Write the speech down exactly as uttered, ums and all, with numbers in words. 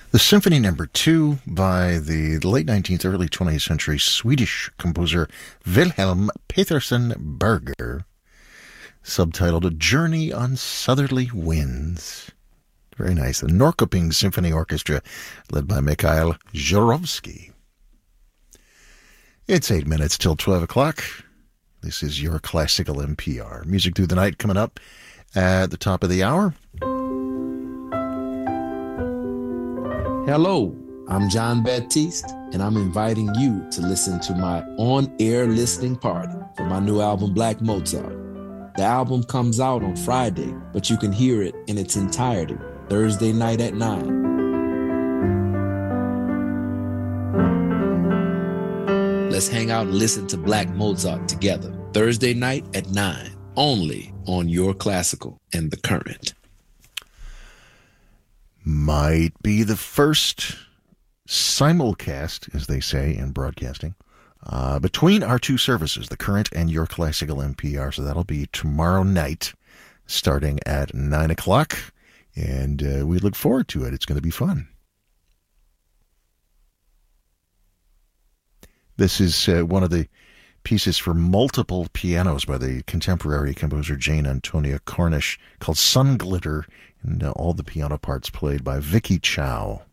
The Symphony Number Two by the late nineteenth, early twentieth century Swedish composer Wilhelm Petersen Berger, subtitled A Journey on Southerly Winds. Very nice. The Norrköping Symphony Orchestra, led by Mikhail Zhurovsky. It's eight minutes till twelve o'clock. This is your classical N P R. Music through the night coming up at the top of the hour. Hello, I'm John Baptiste, and I'm inviting you to listen to my on-air listening party for my new album, Black Mozart. The album comes out on Friday, but you can hear it in its entirety Thursday night at nine. Let's hang out and listen to Black Mozart together Thursday night at nine, only on Your Classical and The Current. Might be the first simulcast, as they say in broadcasting, uh, between our two services, The Current and Your Classical N P R. So that'll be tomorrow night, starting at nine o'clock, and uh, we look forward to it. It's going to be fun. This is uh, one of the pieces for multiple pianos by the contemporary composer Jane Antonia Cornish, called Sun Glitter, and uh, all the piano parts played by Vicky Chow.